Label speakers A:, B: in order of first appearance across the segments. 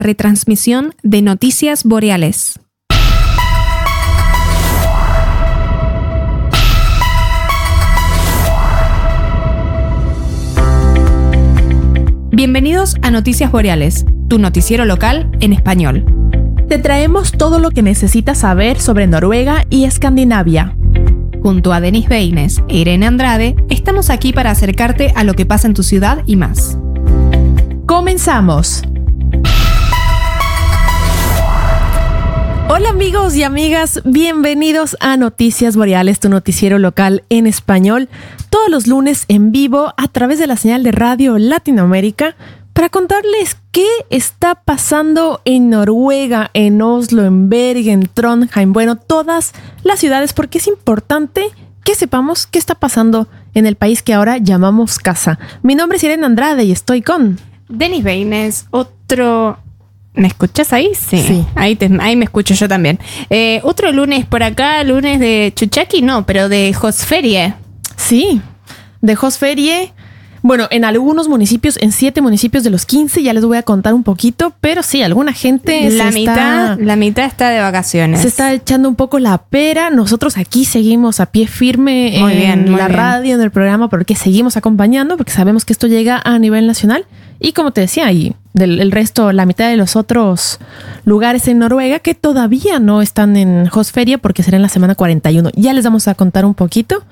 A: retransmisión de Noticias Boreales. Bienvenidos a Noticias Boreales, tu noticiero local en español.
B: Te traemos todo lo que necesitas saber sobre Noruega y Escandinavia.
A: Junto a Denis Beines e Irene Andrade, estamos aquí para acercarte a lo que pasa en tu ciudad y más.
B: ¡Comenzamos! Hola amigos y amigas, bienvenidos a Noticias Boreales, tu noticiero local en español, todos los lunes en vivo a través de la señal de Radio Latinoamérica para contarles qué está pasando en Noruega, en Oslo, en Bergen, Trondheim, bueno, todas las ciudades, porque es importante que sepamos qué está pasando en el país que ahora llamamos casa. Mi nombre es Irene Andrade y estoy con
A: Denis Beines, otro... ¿Me escuchás ahí?
B: Sí.
A: Ahí me escucho yo también. Otro lunes por acá, lunes de Chuchaki, no, pero de Hosferie.
B: Sí, de Hosferie. Bueno, en algunos municipios, en 7 municipios de los 15, ya les voy a contar un poquito, pero sí, alguna gente
A: la mitad está de vacaciones.
B: Se está echando un poco la pera. Nosotros aquí seguimos a pie firme radio, en el programa, porque seguimos acompañando, porque sabemos que esto llega a nivel nacional. Y como te decía, y el resto, la mitad de los otros lugares en Noruega que todavía no están en Hosferie porque será en la semana 41. Ya les vamos a contar un poquito.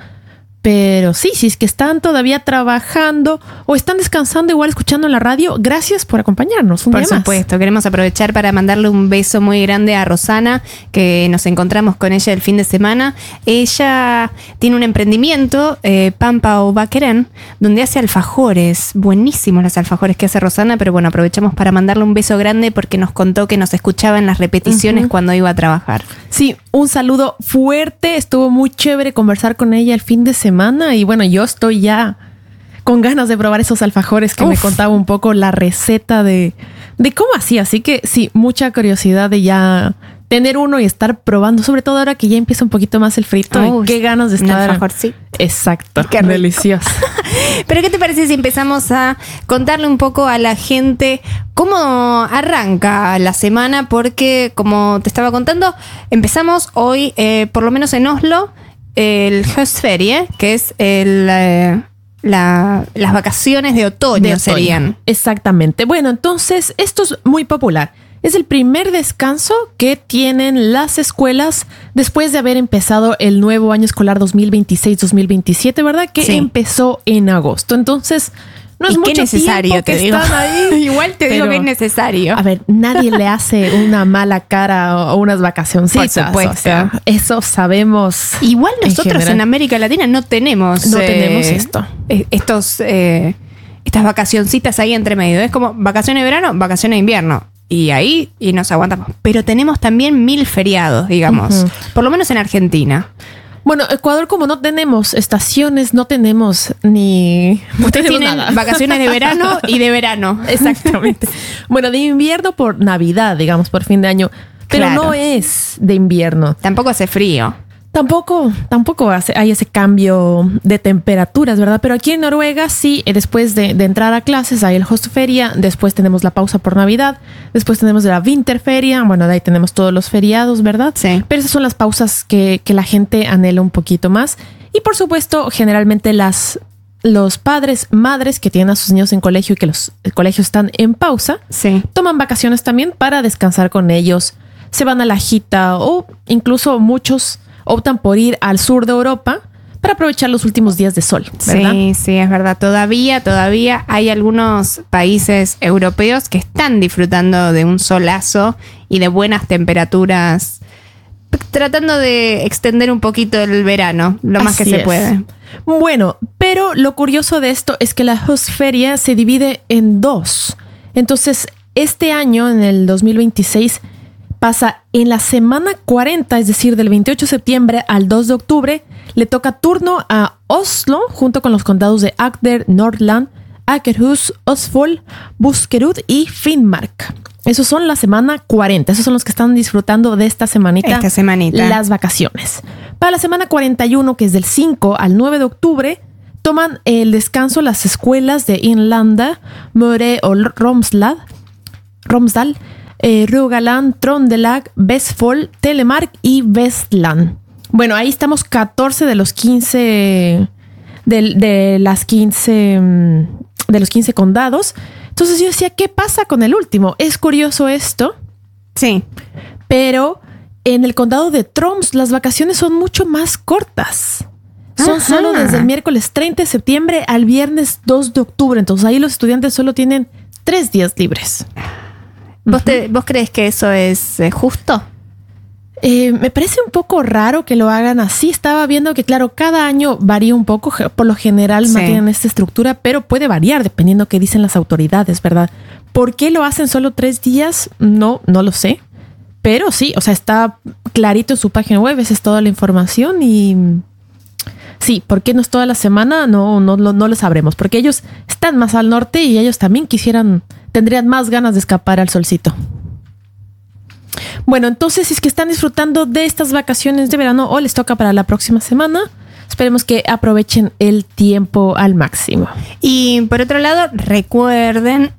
B: Pero sí, si es que están todavía trabajando o están descansando, igual escuchando en la radio, gracias por acompañarnos un día más.
A: Por supuesto, queremos aprovechar para mandarle un beso muy grande a Rosana, que nos encontramos con ella el fin de semana. Ella tiene un emprendimiento, Pampa o Bakeren, donde hace alfajores, buenísimos los alfajores que hace Rosana, pero bueno, aprovechamos para mandarle un beso grande porque nos contó que nos escuchaba en las repeticiones cuando iba a trabajar.
B: Sí, un saludo fuerte, estuvo muy chévere conversar con ella el fin de semana y bueno, yo estoy ya con ganas de probar esos alfajores que me contaba un poco la receta de cómo hacía, así que sí, mucha curiosidad de ya tener uno y estar probando, sobre todo ahora que ya empieza un poquito más el frito y qué ganas de estar.
A: Un alfajor, sí.
B: Exacto,
A: qué
B: delicioso.
A: Pero ¿qué te parece si empezamos a contarle un poco a la gente cómo arranca la semana? Porque como te estaba contando, empezamos hoy, por lo menos en Oslo, el Hosferie, que es las vacaciones de otoño serían.
B: Exactamente. Bueno, entonces esto es muy popular. Es el primer descanso que tienen las escuelas después de haber empezado el nuevo año escolar 2026-2027, ¿verdad? Que empezó en agosto. Entonces, no es mucho
A: necesario,
B: tiempo que están ahí.
A: Igual te digo que es necesario.
B: A ver, nadie le hace una mala cara o unas vacacioncitas.
A: Por supuesto.
B: O sea, eso sabemos.
A: Igual nosotros en América Latina no tenemos
B: esto.
A: Estas vacacioncitas ahí entre medio. Es como vacaciones de verano, vacaciones de invierno. Y ahí nos aguantamos. Pero tenemos también 1000 feriados, digamos. Por lo menos en Argentina.
B: Bueno, Ecuador, como no tenemos estaciones, no tenemos ni...
A: Ustedes tienen nada. Vacaciones de verano y de verano.
B: Exactamente. Bueno, de invierno por Navidad, digamos, por fin de año. Pero no es de invierno.
A: Tampoco hace frío.
B: Tampoco hay ese cambio de temperaturas, ¿verdad? Pero aquí en Noruega sí, después de entrar a clases hay el Hosferia, después tenemos la pausa por Navidad, después tenemos la Vinterferia, bueno, de ahí tenemos todos los feriados, ¿verdad?
A: Sí.
B: Pero esas son las pausas que la gente anhela un poquito más. Y por supuesto, generalmente los padres, madres que tienen a sus niños en colegio y que los colegios están en pausa, toman vacaciones también para descansar con ellos. Se van a la Jita o incluso muchos optan por ir al sur de Europa para aprovechar los últimos días de sol, ¿verdad?
A: Sí, es verdad. Todavía hay algunos países europeos que están disfrutando de un solazo y de buenas temperaturas, tratando de extender un poquito el verano, lo más que se puede.
B: Bueno, pero lo curioso de esto es que la Hosferia se divide en 2. Entonces, este año, en el 2026, pasa en la semana 40, es decir, del 28 de septiembre al 2 de octubre, le toca turno a Oslo, junto con los condados de Agder, Nordland, Akerhus, Østfold, Buskerud y Finnmark. Esos son la semana 40. Esos son los que están disfrutando de esta semanita. Las vacaciones. Para la semana 41, que es del 5 al 9 de octubre, toman el descanso las escuelas de Inlanda, Møre o Romsdal, Rogaland, Trøndelag, Vestfold, Telemark y Vestland. Bueno, ahí estamos 14 de los 15 de los 15 condados. Entonces yo decía, ¿qué pasa con el último? Es curioso esto.
A: Sí.
B: Pero en el condado de Troms las vacaciones son mucho más cortas. Son solo desde el miércoles 30 de septiembre al viernes 2 de octubre. Entonces ahí los estudiantes solo tienen 3 días libres.
A: ¿Vos crees que eso es justo?
B: Me parece un poco raro que lo hagan así. Estaba viendo que, claro, cada año varía un poco. Por lo general mantienen esta estructura, pero puede variar dependiendo qué dicen las autoridades, ¿verdad? ¿Por qué lo hacen solo 3 días? No lo sé. Pero sí, o sea, está clarito en su página web. Esa es toda la información y... Sí, ¿por qué no es toda la semana? No lo sabremos. Porque ellos están más al norte y ellos también tendrían más ganas de escapar al solcito. Bueno, entonces si es que están disfrutando de estas vacaciones de verano o les toca para la próxima semana, esperemos que aprovechen el tiempo al máximo.
A: Y por otro lado, recuerden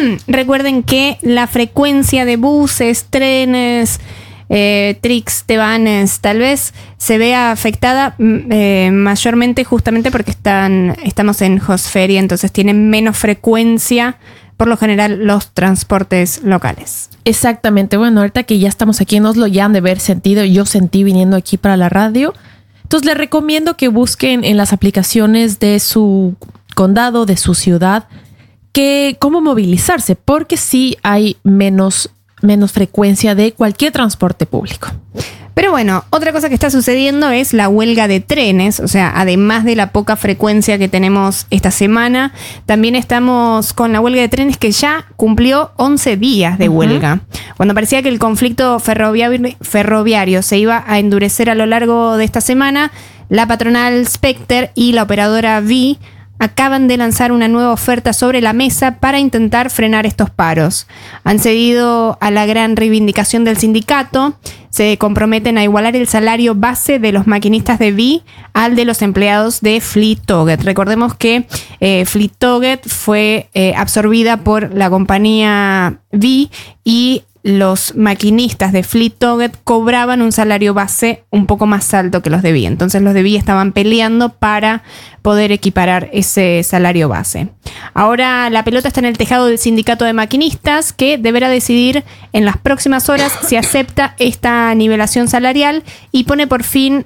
A: que la frecuencia de buses, trenes, Trix, Tebanes, tal vez se vea afectada mayormente justamente porque estamos en Hosferia, entonces tienen menos frecuencia por lo general los transportes locales.
B: Exactamente. Bueno, ahorita que ya estamos aquí en Oslo, ya han de haber sentido, yo sentí viniendo aquí para la radio. Entonces les recomiendo que busquen en las aplicaciones de su condado, de su ciudad, cómo movilizarse, porque sí hay menos frecuencia de cualquier transporte público.
A: Pero bueno, otra cosa que está sucediendo es la huelga de trenes, o sea, además de la poca frecuencia que tenemos esta semana, también estamos con la huelga de trenes que ya cumplió 11 días de huelga. Cuando parecía que el conflicto ferroviario se iba a endurecer a lo largo de esta semana, la patronal Specter y la operadora Vi acaban de lanzar una nueva oferta sobre la mesa para intentar frenar estos paros. Han cedido a la gran reivindicación del sindicato, se comprometen a igualar el salario base de los maquinistas de Vi al de los empleados de Flytoget. Recordemos que Flytoget fue absorbida por la compañía Vi y los maquinistas de Flytoget cobraban un salario base un poco más alto que los de Vi. Entonces los de Vi estaban peleando para poder equiparar ese salario base. Ahora la pelota está en el tejado del sindicato de maquinistas, que deberá decidir en las próximas horas si acepta esta nivelación salarial y pone por fin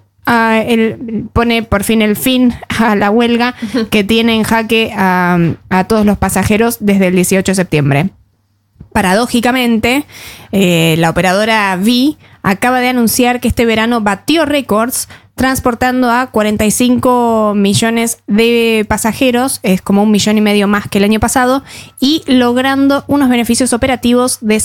A: el fin a la huelga que tiene en jaque a todos los pasajeros desde el 18 de septiembre. Paradójicamente, la operadora Vi acaba de anunciar que este verano batió récords transportando a 45 millones de pasajeros, es como 1,5 millones más que el año pasado, y logrando unos beneficios operativos de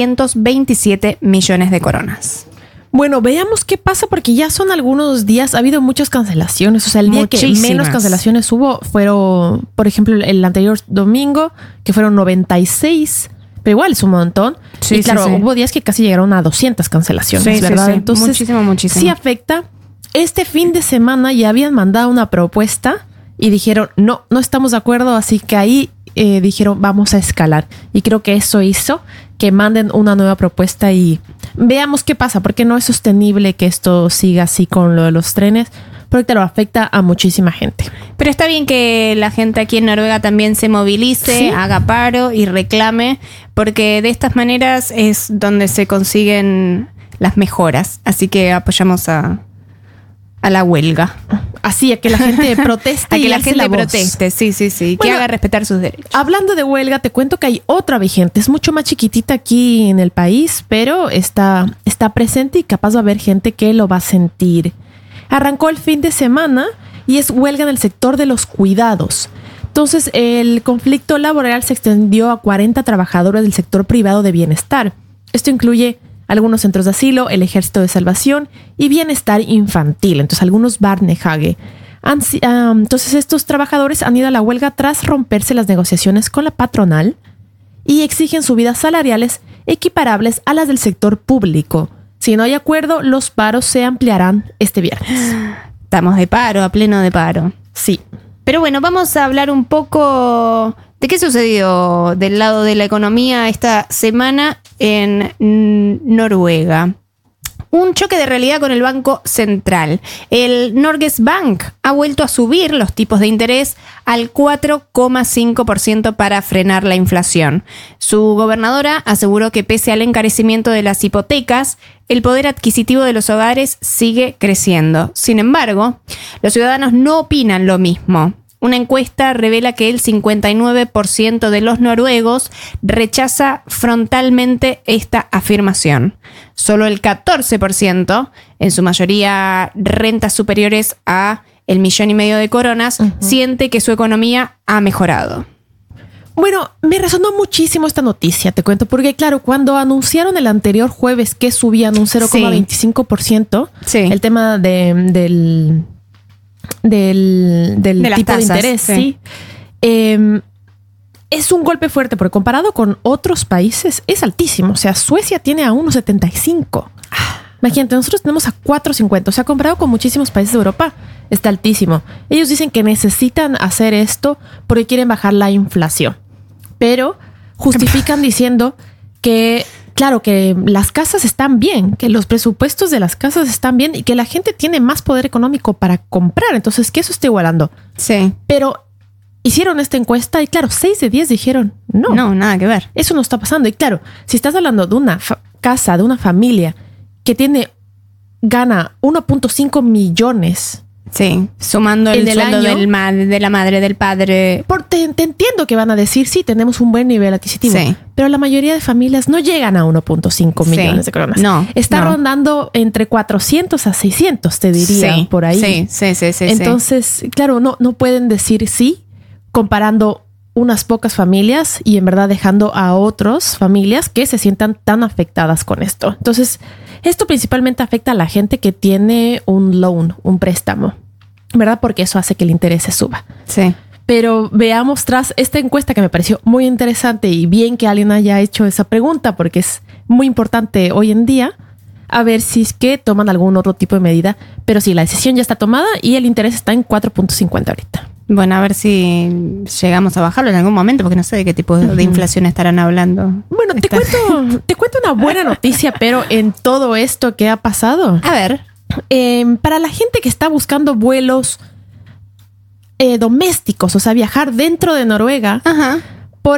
A: 727 millones de coronas.
B: Bueno, veamos qué pasa porque ya son algunos días, ha habido muchas cancelaciones. O sea, el día que menos cancelaciones hubo fueron, por ejemplo, el anterior domingo, que fueron 96. Pero igual es un montón. Sí, y claro, hubo días que casi llegaron a 200 cancelaciones, ¿verdad?
A: Sí.
B: Entonces,
A: muchísimo.
B: Sí afecta. Este fin de semana ya habían mandado una propuesta y dijeron, no estamos de acuerdo. Así que ahí dijeron, vamos a escalar. Y creo que eso hizo que manden una nueva propuesta y veamos qué pasa. Porque no es sostenible que esto siga así con lo de los trenes. Porque te lo afecta a muchísima gente.
A: Pero está bien que la gente aquí en Noruega también se movilice, ¿sí? Haga paro y reclame, porque de estas maneras es donde se consiguen las mejoras. Así que apoyamos a la huelga.
B: Así, a que la gente proteste.
A: A que la gente proteste, sí. Bueno, que haga respetar sus derechos.
B: Hablando de huelga, te cuento que hay otra vigente. Es mucho más chiquitita aquí en el país, pero está presente y capaz va a haber gente que lo va a sentir. Arrancó el fin de semana y es huelga en el sector de los cuidados. Entonces, el conflicto laboral se extendió a 40 trabajadores del sector privado de bienestar. Esto incluye algunos centros de asilo, el Ejército de Salvación y bienestar infantil. Entonces, algunos barnehage. Entonces, estos trabajadores han ido a la huelga tras romperse las negociaciones con la patronal y exigen subidas salariales equiparables a las del sector público. Si no hay acuerdo, los paros se ampliarán este viernes.
A: Estamos de paro, a pleno de paro.
B: Sí.
A: Pero bueno, vamos a hablar un poco ¿De qué sucedió del lado de la economía esta semana en Noruega? Un choque de realidad con el Banco Central. El Norges Bank ha vuelto a subir los tipos de interés al 4,5% para frenar la inflación. Su gobernadora aseguró que pese al encarecimiento de las hipotecas, el poder adquisitivo de los hogares sigue creciendo. Sin embargo, los ciudadanos no opinan lo mismo. Una encuesta revela que el 59% de los noruegos rechaza frontalmente esta afirmación. Solo el 14%, en su mayoría rentas superiores a el 1,5 millones de coronas, siente que su economía ha mejorado.
B: Bueno, me resonó muchísimo esta noticia, te cuento, porque claro, cuando anunciaron el anterior jueves que subían un 0,25%,
A: Sí.
B: el tema del
A: las
B: tipo
A: tasas,
B: de interés,
A: sí.
B: Es un golpe fuerte porque comparado con otros países es altísimo. O sea, Suecia tiene a 1,75. Imagínate, nosotros tenemos a 4,50. O sea, comparado con muchísimos países de Europa, está altísimo. Ellos dicen que necesitan hacer esto porque quieren bajar la inflación. Pero justifican diciendo que, claro, que las casas están bien, que los presupuestos de las casas están bien y que la gente tiene más poder económico para comprar. Entonces, que eso está igualando.
A: Sí.
B: Pero hicieron esta encuesta y claro, 6 de 10 dijeron no,
A: nada que ver.
B: eso no está pasando. Y claro, si estás hablando de una casa, de una familia que gana 1.5 millones.
A: Sí, sumando el
B: del
A: sueldo
B: año,
A: de la madre, del padre.
B: Te entiendo que van a decir, sí, tenemos un buen nivel adquisitivo,
A: Sí.
B: pero la mayoría de familias no llegan a 1.5 millones de coronas.
A: No,
B: Está
A: no.
B: rondando entre 400 a 600, te diría,
A: Sí,
B: por ahí.
A: Sí.
B: Entonces, claro, no pueden decir sí comparando unas pocas familias y en verdad dejando a otras familias que se sientan tan afectadas con esto. Entonces, esto principalmente afecta a la gente que tiene un loan, un préstamo, ¿verdad? Porque eso hace que el interés se suba.
A: Sí.
B: Pero veamos tras esta encuesta que me pareció muy interesante y bien que alguien haya hecho esa pregunta porque es muy importante hoy en día, a ver si es que toman algún otro tipo de medida. Pero sí, la decisión ya está tomada y el interés está en 4.50 ahorita.
A: Bueno, a ver si llegamos a bajarlo en algún momento, porque no sé de qué tipo de inflación estarán hablando.
B: Bueno, te cuento una buena noticia, pero en todo esto que ha pasado.
A: A ver.
B: Para la gente que está buscando vuelos domésticos, o sea, viajar dentro de Noruega,
A: Ajá.
B: por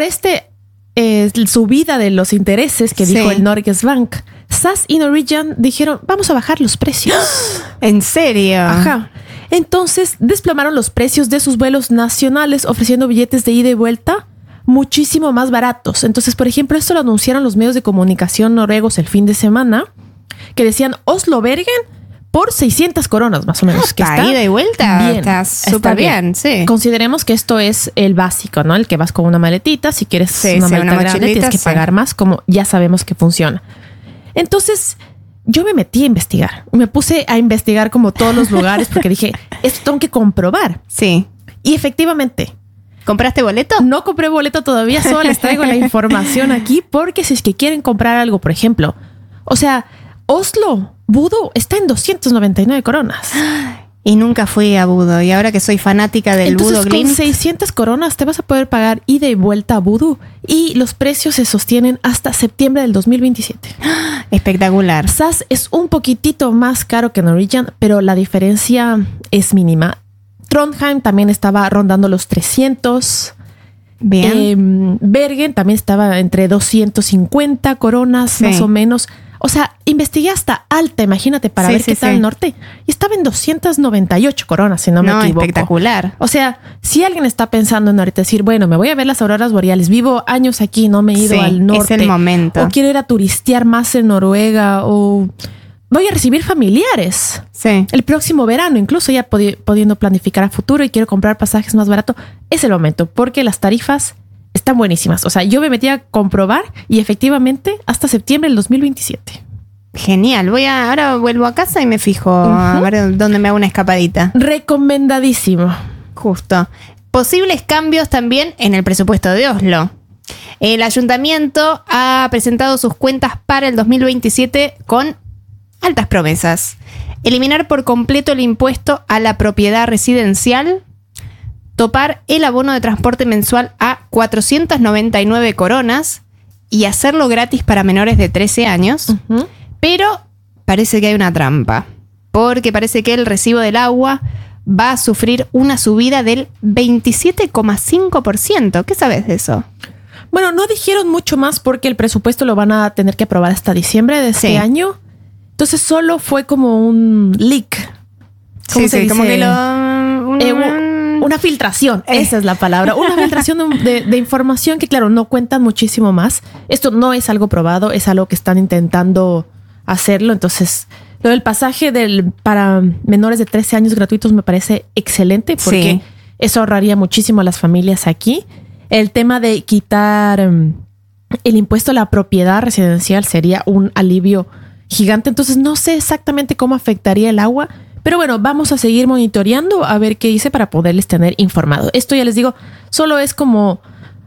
B: subida de los intereses que dijo el Norges Bank, SAS y Norwegian dijeron, vamos a bajar los precios.
A: ¿En serio?
B: Ajá. Entonces desplomaron los precios de sus vuelos nacionales, ofreciendo billetes de ida y vuelta muchísimo más baratos. Entonces, por ejemplo, esto lo anunciaron los medios de comunicación noruegos el fin de semana, que decían Oslo-Bergen por 600 coronas, más o menos. Que está
A: ida y vuelta.
B: bien.
A: Está súper bien, sí.
B: Consideremos que esto es el básico, ¿no? El que vas con una maletita. Si quieres una maleta grande, tienes que pagar más, como ya sabemos que funciona. Entonces, yo me metí a investigar. Me puse a investigar como todos los lugares porque dije, esto tengo que comprobar.
A: Sí.
B: Y efectivamente,
A: ¿compraste boleto?
B: no compré boleto todavía, solo les traigo la información aquí porque si es que quieren comprar algo, por ejemplo, o sea, Oslo, Budo está en 299 coronas.
A: Y nunca fui a Budo. Y ahora que soy fanática del
B: Entonces,
A: Budo
B: con
A: Glimt,
B: 600 coronas te vas a poder pagar ida y vuelta a Budo y los precios se sostienen hasta septiembre del 2027.
A: espectacular.
B: SAS es un poquitito más caro que Norwegian, pero la diferencia es mínima. Trondheim también estaba rondando los 300.
A: Bien.
B: Bergen también estaba entre 250 coronas, más o menos. O sea, investigué hasta Alta, imagínate, para ver qué tal el norte. Y estaba en 298 coronas, si no me equivoco.
A: Espectacular.
B: O sea, si alguien está pensando en ahorita decir, bueno, me voy a ver las auroras boreales, vivo años aquí, no me he ido al norte.
A: Es el momento.
B: O quiero ir a turistear más en Noruega, o voy a recibir familiares.
A: Sí.
B: El próximo verano, incluso ya pudiendo planificar a futuro y quiero comprar pasajes más barato, es el momento, porque las tarifas están buenísimas. O sea, yo me metí a comprobar y efectivamente hasta septiembre del 2027.
A: Genial. Ahora vuelvo a casa y me fijo a ver dónde me hago una escapadita.
B: Recomendadísimo.
A: Justo. Posibles cambios también en el presupuesto de Oslo. El ayuntamiento ha presentado sus cuentas para el 2027 con altas promesas. Eliminar por completo el impuesto a la propiedad residencial, topar el abono de transporte mensual a 499 coronas y hacerlo gratis para menores de 13 años. Pero parece que hay una trampa, porque parece que el recibo del agua va a sufrir una subida del 27,5%. ¿Qué sabes de eso?
B: Bueno, no dijeron mucho más porque el presupuesto lo van a tener que aprobar hasta diciembre de este año. Entonces solo fue como un leak. ¿Cómo se dice?
A: Como que
B: una filtración, esa es la palabra. Una filtración de información que, claro, no cuentan muchísimo más. Esto no es algo probado, es algo que están intentando hacerlo. Entonces, lo del pasaje para menores de 13 años gratuitos me parece excelente porque eso ahorraría muchísimo a las familias aquí. El tema de quitar el impuesto a la propiedad residencial sería un alivio gigante. Entonces, no sé exactamente cómo afectaría el agua. Pero bueno, vamos a seguir monitoreando a ver qué hice para poderles tener informado. Esto ya les digo, solo es como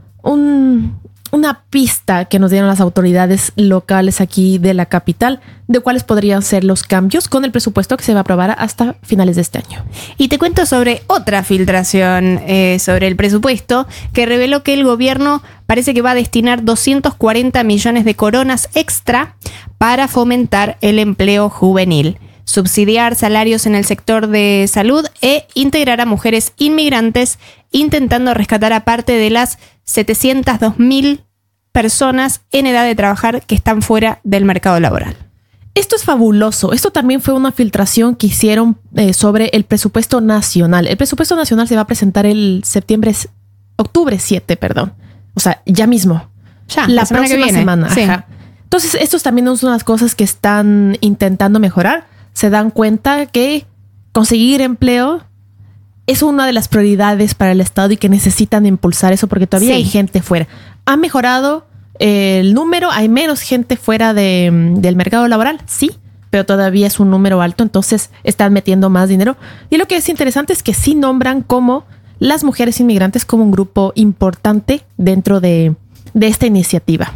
B: una pista que nos dieron las autoridades locales aquí de la capital de cuáles podrían ser los cambios con el presupuesto que se va a aprobar hasta finales de este año.
A: Y te cuento sobre otra filtración sobre el presupuesto que reveló que el gobierno parece que va a destinar 240 millones de coronas extra para fomentar el empleo juvenil, subsidiar salarios en el sector de salud e integrar a mujeres inmigrantes, intentando rescatar a parte de las 702.000 personas en edad de trabajar que están fuera del mercado laboral.
B: Esto es fabuloso. Esto también fue una filtración que hicieron sobre el presupuesto nacional. El presupuesto nacional se va a presentar el octubre 7, perdón. O sea, ya mismo.
A: Ya,
B: la próxima semana.
A: Sí.
B: Ajá. Entonces, estos también son unas cosas que están intentando mejorar. Se dan cuenta que conseguir empleo es una de las prioridades para el Estado y que necesitan impulsar eso porque todavía hay gente fuera. Ha mejorado el número, hay menos gente fuera del mercado laboral, sí, pero todavía es un número alto, entonces están metiendo más dinero. Y lo que es interesante es que sí nombran como las mujeres inmigrantes como un grupo importante dentro de esta iniciativa.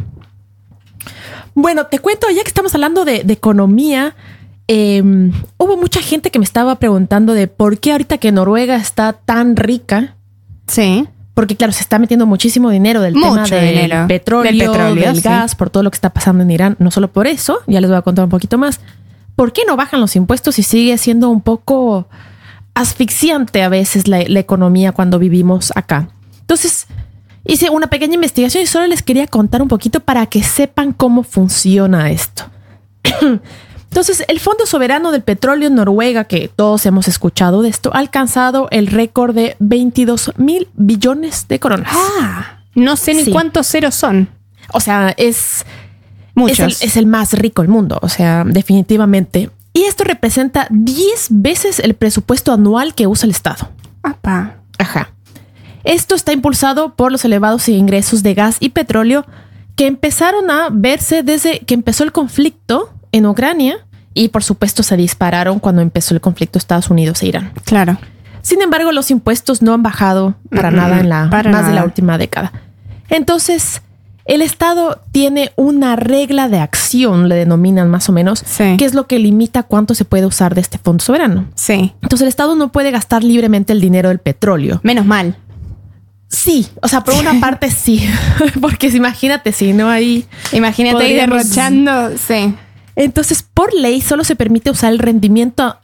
B: Bueno, te cuento, ya que estamos hablando de economía, hubo mucha gente que me estaba preguntando de por qué ahorita que Noruega está tan rica.
A: Sí.
B: Porque claro, se está metiendo muchísimo dinero del tema del petróleo, del gas, por todo lo que está pasando en Irán. No solo por eso, ya les voy a contar un poquito más. ¿Por qué no bajan los impuestos y sigue siendo un poco asfixiante a veces la economía cuando vivimos acá? Entonces, hice una pequeña investigación y solo les quería contar un poquito para que sepan cómo funciona esto. Entonces, el Fondo Soberano del Petróleo en Noruega, que todos hemos escuchado de esto, ha alcanzado el récord de 22.000 billones de coronas.
A: No sé ni cuántos ceros son.
B: O sea,
A: muchos.
B: Es el más rico del mundo, o sea, definitivamente. Y esto representa 10 veces el presupuesto anual que usa el Estado. Ajá. Esto está impulsado por los elevados ingresos de gas y petróleo que empezaron a verse desde que empezó el conflicto en Ucrania y por supuesto se dispararon cuando empezó el conflicto Estados Unidos e Irán.
A: Claro.
B: Sin embargo, los impuestos no han bajado para nada en de la última década. Entonces, el Estado tiene una regla de acción, le denominan más o menos, que es lo que limita cuánto se puede usar de este fondo soberano.
A: Sí.
B: Entonces, el Estado no puede gastar libremente el dinero del petróleo.
A: Menos mal.
B: Sí, o sea, por una parte sí, porque imagínate si no hay...
A: Imagínate ahí derrochando, sí.
B: Entonces, por ley, solo se permite usar el rendimiento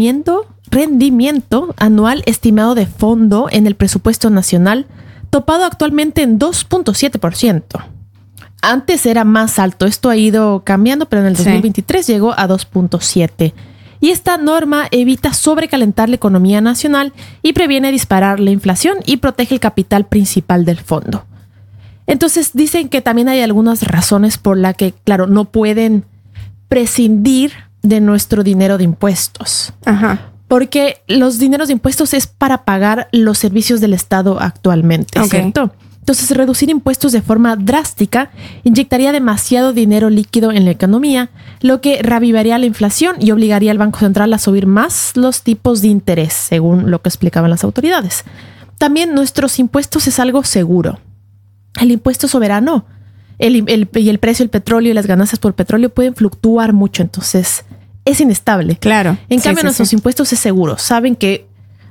B: anual estimado de fondo en el presupuesto nacional, topado actualmente en 2.7%. Antes era más alto, esto ha ido cambiando, pero en el 2023 llegó a 2.7%. Y esta norma evita sobrecalentar la economía nacional y previene disparar la inflación y protege el capital principal del fondo. Entonces, dicen que también hay algunas razones por las que, claro, no pueden prescindir de nuestro dinero de impuestos. Ajá. Porque los dineros de impuestos es para pagar los servicios del Estado actualmente, ¿cierto? Entonces, reducir impuestos de forma drástica inyectaría demasiado dinero líquido en la economía, lo que reavivaría la inflación y obligaría al Banco Central a subir más los tipos de interés, según lo que explicaban las autoridades. También nuestros impuestos es algo seguro. El impuesto soberano, el precio del petróleo y las ganancias por petróleo pueden fluctuar mucho, entonces es inestable.
A: Claro.
B: En cambio, nuestros impuestos es seguro. Saben que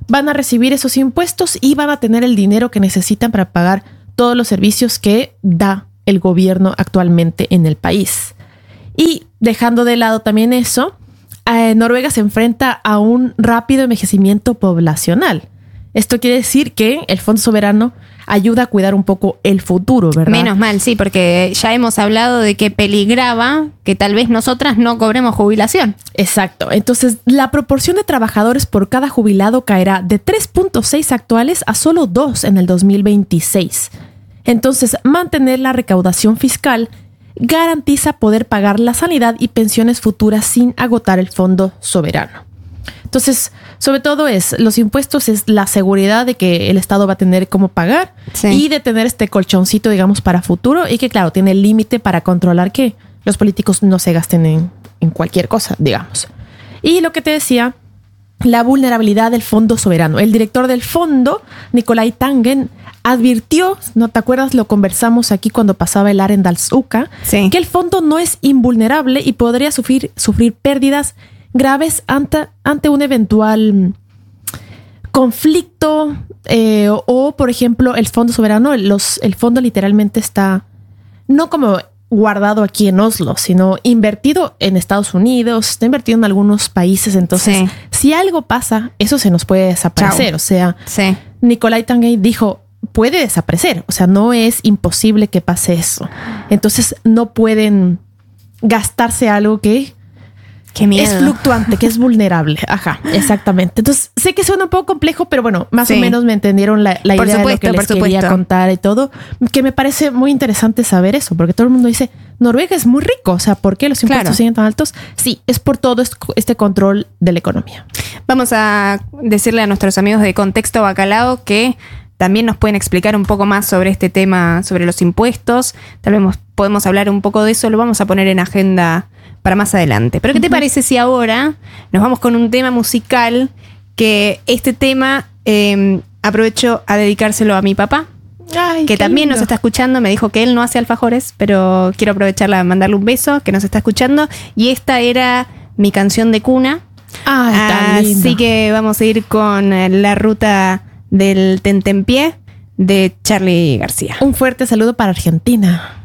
B: van a recibir esos impuestos y van a tener el dinero que necesitan para pagar todos los servicios que da el gobierno actualmente en el país. Y dejando de lado también eso, Noruega se enfrenta a un rápido envejecimiento poblacional. Esto quiere decir que el Fondo Soberano ayuda a cuidar un poco el futuro, ¿verdad?
A: Menos mal, sí, porque ya hemos hablado de que peligraba que tal vez nosotras no cobremos jubilación.
B: Exacto. Entonces, la proporción de trabajadores por cada jubilado caerá de 3.6 actuales a solo 2 en el 2026. Entonces, mantener la recaudación fiscal garantiza poder pagar la sanidad y pensiones futuras sin agotar el Fondo Soberano. Entonces, sobre todo los impuestos es la seguridad de que el Estado va a tener cómo pagar, sí, y de tener este colchoncito, digamos, para futuro, y que, claro, tiene el límite para controlar que los políticos no se gasten en cualquier cosa, digamos. Y lo que te decía, la vulnerabilidad del Fondo Soberano. El director del fondo, Nicolai Tangen, advirtió, ¿no te acuerdas? Lo conversamos aquí cuando pasaba el Arendalsuka,
A: sí,
B: que el fondo no es invulnerable y podría sufrir pérdidas graves ante un eventual conflicto o, por ejemplo, el Fondo Soberano. El fondo literalmente está no como guardado aquí en Oslo, sino invertido en Estados Unidos, está invertido en algunos países. Entonces, sí, si algo pasa, eso se nos puede desaparecer. Chao. O sea, sí, Nicolai Tangen dijo, puede desaparecer. O sea, no es imposible que pase eso. Entonces, no pueden gastarse algo que es fluctuante, que es vulnerable. Ajá, exactamente. Entonces, sé que suena un poco complejo, pero bueno, más o menos me entendieron la idea de lo que les quería contar y todo. Que me parece muy interesante saber eso, porque todo el mundo dice, Noruega es muy rico. O sea, ¿por qué los impuestos siguen tan altos? Sí, es por todo este control de la economía.
A: Vamos a decirle a nuestros amigos de Contexto Bacalao que también nos pueden explicar un poco más sobre este tema, sobre los impuestos. Tal vez podemos hablar un poco de eso, lo vamos a poner en agenda para más adelante. Pero ¿qué te parece si ahora nos vamos con un tema musical? Que este tema aprovecho a dedicárselo a mi papá. Ay, que también lindo. Nos está escuchando. Me dijo que él no hace alfajores, pero quiero aprovecharla a mandarle un beso, que nos está escuchando. Y esta era mi canción de cuna. Así que vamos a ir con La Ruta del Tentempié de Charly García.
B: Un fuerte saludo para Argentina.